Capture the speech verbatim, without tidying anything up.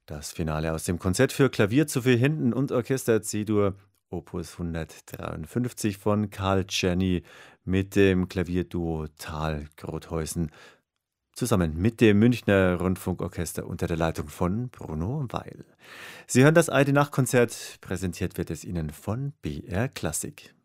Das Finale aus dem Konzert für Klavier zu vier Händen und Orchester C-Dur Opus hundertdreiundfünfzig von Karl Czerny mit dem Klavierduo Thalgrotheusen zusammen mit dem Münchner Rundfunkorchester unter der Leitung von Bruno Weil. Sie hören das Alte Nacht Konzert, präsentiert wird es Ihnen von B R Klassik.